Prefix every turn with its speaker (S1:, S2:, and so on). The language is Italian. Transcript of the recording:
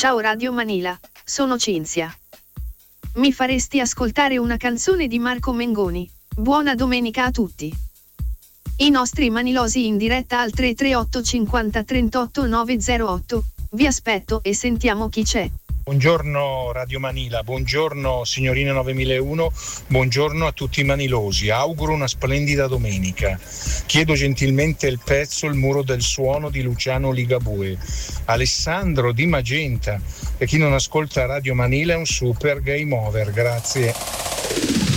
S1: Ciao Radio Manila, sono Cinzia. Mi faresti ascoltare una canzone di Marco Mengoni? Buona domenica a tutti. I nostri manilosi in diretta al 338 50 38 908. Vi aspetto e sentiamo chi c'è.
S2: Buongiorno Radio Manila, buongiorno signorina 9001, buongiorno a tutti i manilosi, auguro una splendida domenica. Chiedo gentilmente il pezzo Il muro del suono di Luciano Ligabue. Alessandro di Magenta, per chi non ascolta Radio Manila è un super game over, grazie.